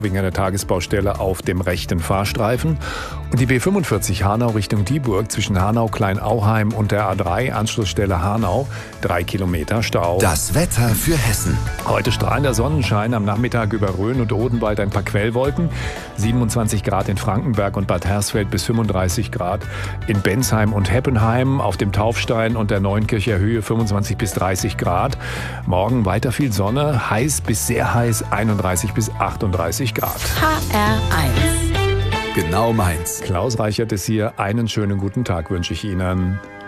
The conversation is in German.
wegen einer Tagesbaustelle auf dem rechten Fahrstreifen. Und die B45 Hanau Richtung Dieburg zwischen Hanau-Kleinauheim und der A3 Anschlussstelle Hanau 3 Kilometer Stau. Das Wetter für Hessen. Heute strahlender Sonnenschein, am Nachmittag über Rhön und Odenwald ein paar Quellwolken. 27 Grad in Frankenberg und Bad Hersfeld bis 35 Grad in Bensheim und Heppenheim. Auf dem Taufstein und der Neunkircher Höhe 25 bis 30 Grad. Morgen weiter viel Sonne, heiß bis sehr heiß, 31 bis 38 Grad. HR1. Genau meins. Klaus Reichert ist hier. Einen schönen guten Tag wünsche ich Ihnen.